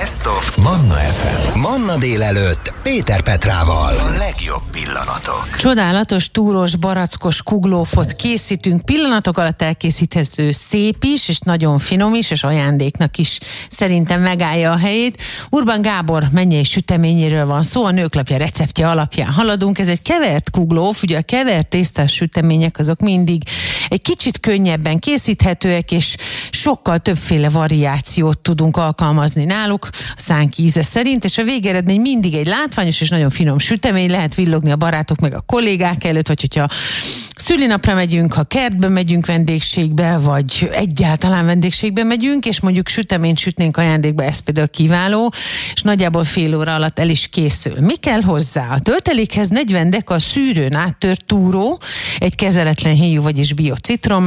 Best of Manna FM. Manna délelőtt Péter Petrával. A legjobb pillanatok. Csodálatos, túros, barackos kuglófot készítünk. Pillanatok alatt elkészíthető, szép is, és nagyon finom is, és ajándéknak is szerintem megállja a helyét. Urban Gábor mennyei süteményéről van szó, a Nőklapja receptje alapján haladunk. Ez egy kevert kuglóf, ugye a kevert tésztás sütemények azok mindig egy kicsit könnyebben készíthetőek, és sokkal többféle variációt tudunk alkalmazni náluk a szánk íze szerint, és a végeredmény mindig egy látványos és nagyon finom sütemény, lehet villogni a barátok meg a kollégák előtt, vagy hogyha szülinapra megyünk, ha kertbe megyünk vendégségbe, vagy egyáltalán vendégségbe megyünk, és mondjuk süteményt sütnénk ajándékba, ez például kiváló, és nagyjából fél óra alatt el is készül. Mi kell hozzá? A töltelékhez 40 deka szűrőn áttört túró, egy kezeletlen héjú, vagyis biocitrom,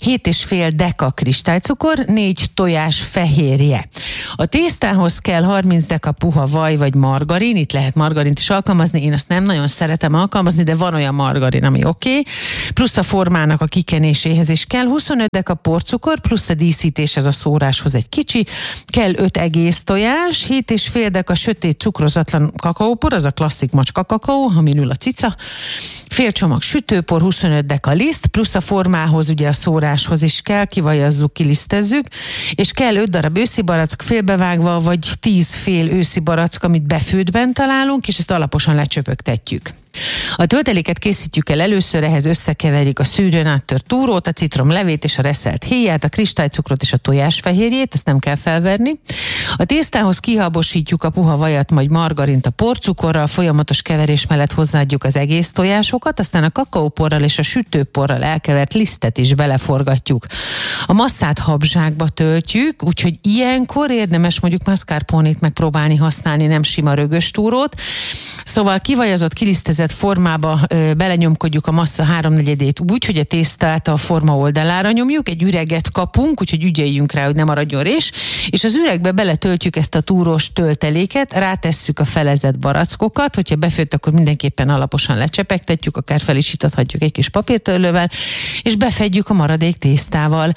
7,5 deka kristálycukor, 4 tojás fehérje. A tésztához kell 30 deka puha vaj vagy margarin, itt lehet margarint is alkalmazni, én azt nem nagyon szeretem alkalmazni, de van olyan margarin, ami oké. Plusz a formának a kikenéséhez is kell 25 deka porcukor, plusz a díszítéshez, a szóráshoz egy kicsi, kell 5 egész tojás, 7,5 deka sötét cukrozatlan kakaópor, az a klasszik macska kakaó, amin ül a cica, fél csomag sütőpor, 25 deka liszt, plusz a formához, ugye a szóráshoz is kell, kivajazzuk, kilisztezzük, és kell 5 darab őszi barack félbevágva, vagy 10 fél őszi barack, amit befőttben találunk, és ezt alaposan lecsöpögtetjük. A tölteléket készítjük el először, ehhez összekeverjük a szűrőn áttört túrót, a citromlevét és a reszelt héját, a kristálycukrot és a tojásfehérjét, ezt nem kell felverni. A tésztához kihabosítjuk a puha vajat, majd margarint a porcukorral, folyamatos keverés mellett hozzáadjuk az egész tojásokat, aztán a kakaóporral és a sütőporral elkevert lisztet is beleforgatjuk. A masszát habzsákba töltjük, úgyhogy ilyenkor érdemes mondjuk mascarponét megpróbálni használni, nem sima rögös túrót. Szóval kivajazott, kilisztezett formába belenyomkodjuk a massza 3/4-ét úgy, hogy a tésztát a forma oldalára nyomjuk, egy üreget kapunk, úgyhogy ügyeljünk rá, hogy ne maradjon rés, és az üregbe beletöltjük ezt a túrós tölteléket, rátesszük a felezett barackokat, hogyha befőtt, akkor mindenképpen alaposan lecsepegtetjük, akár fel is itathatjuk egy kis papírtörlővel, és befedjük a maradék tésztával.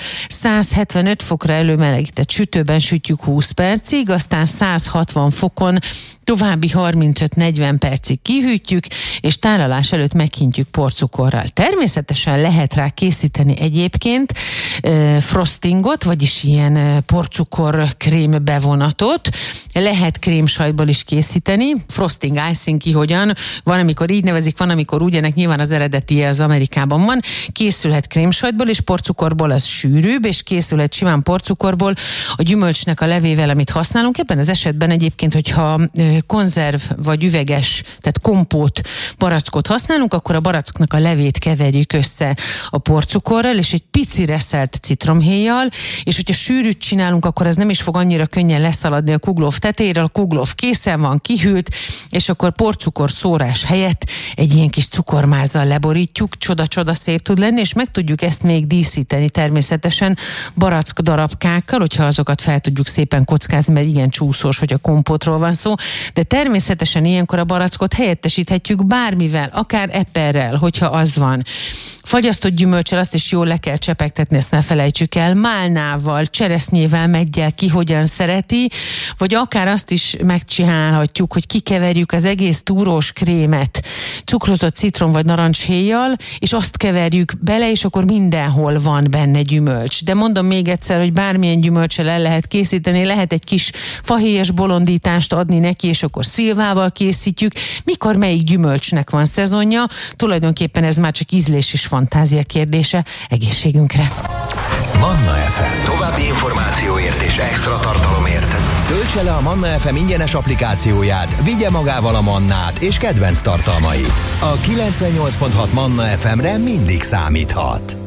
175 fokra előmelegített sütőben sütjük 20 percig, aztán 160 fokon további 35-40 percig kihűtjük, és tálalás előtt meghintjük porcukorral. Természetesen lehet rá készíteni egyébként frostingot, vagyis ilyen porcukor krém bevonatot. Lehet krémsajtból is készíteni. Frosting, icing ki hogyan. Van, amikor így nevezik, van, amikor úgy, ennek nyilván az eredeti az Amerikában van. Készülhet krémsajtból és porcukorból, az sűrűbb, és készülhet simán porcukorból a gyümölcsnek a levével, amit használunk. Ebben az esetben egyébként, hogyha konzerv vagy üveges, tehát kompót, barackot használunk, akkor a baracknak a levét keverjük össze a porcukorral, és egy pici reszelt citromhéjjal, és hogyha sűrűt csinálunk, akkor ez nem is fog annyira könnyen leszaladni a kuglóf tetejéről, a kuglóf készen van, kihűlt, és akkor porcukor szórás helyett egy ilyen kis cukormázzal leborítjuk, csoda-csoda szép tud lenni, és meg tudjuk ezt még díszíteni természetesen barack darabkákkal, hogyha azokat fel tudjuk szépen kockázni, mert igen csúszós, hogy a kompótról van szó, de természetesen ilyenkor a barackot helyettesíthetjük bármivel, akár eperrel, hogyha az van. Fagyasztott gyümölcsel, azt is jól le kell csepegtetni, ezt ne felejtsük el, málnával, cseresznyével, meggyel, ki hogyan szereti, vagy akár azt is megcsinálhatjuk, hogy kikeverjük az egész túrós krémet cukrozott citrom vagy narancshéjjal, és azt keverjük bele, és akkor mindenhol van benne gyümölcs. De mondom még egyszer, hogy bármilyen gyümölcsel el lehet készíteni, lehet egy kis fahéjas bolondítást adni neki, és akkor szilvával készítjük. Mikor melyik gyümölcsnek van szezonja, tulajdonképpen ez már csak ízlés és fantázia kérdése. Egészségünkre! Manna FM. További információért és extra tartalomért töltse le a Manna FM ingyenes applikációját, vigye magával a mannát és kedvenc tartalmait. A 98.6 Manna FM-re mindig számíthat.